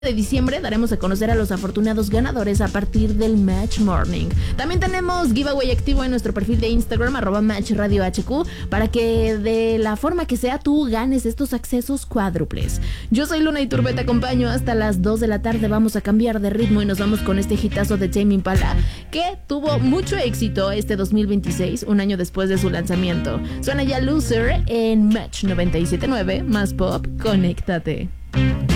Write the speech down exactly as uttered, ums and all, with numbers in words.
de diciembre daremos a conocer a los afortunados ganadores a partir del Match Morning. También tenemos giveaway activo en nuestro perfil de Instagram, arroba Match Radio H Q, para que de la forma que sea tú ganes estos accesos cuádruples. Yo soy Luna Iturbe, te acompaño hasta las dos de la tarde. Vamos a cambiar de ritmo y nos vamos con este hitazo de Tame Impala, que tuvo mucho éxito este dos mil veintiséis, un año después de su lanzamiento. Suena ya Loser en Match noventa y siete punto nueve, más pop, conéctate.